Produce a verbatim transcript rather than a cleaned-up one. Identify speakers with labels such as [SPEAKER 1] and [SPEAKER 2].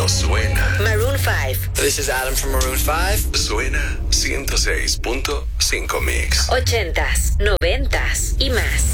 [SPEAKER 1] no suena.
[SPEAKER 2] Maroon five.
[SPEAKER 3] This is Adam from Maroon five.
[SPEAKER 1] Suena ciento seis punto cinco Mix.
[SPEAKER 2] Ochentas, noventas y más.